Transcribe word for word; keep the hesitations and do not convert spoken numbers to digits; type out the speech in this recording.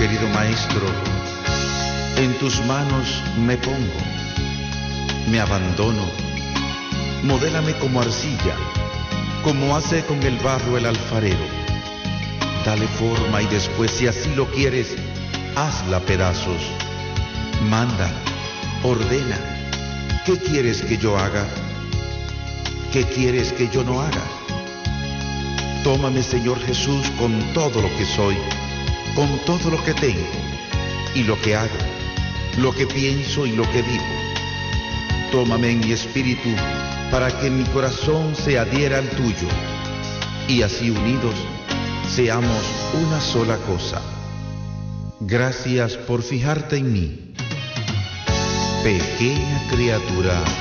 Querido Maestro, en tus manos me pongo, me abandono, modélame como arcilla, como hace con el barro el alfarero. Dale forma y después, si así lo quieres, hazla pedazos. Manda, ordena, ¿qué quieres que yo haga? ¿Qué quieres que yo no haga? Tómame, Señor Jesús, con todo lo que soy, con todo lo que tengo y lo que hago, lo que pienso y lo que digo. Tómame en mi espíritu para que mi corazón se adhiera al tuyo y así unidos seamos una sola cosa. Gracias por fijarte en mí, pequeña criatura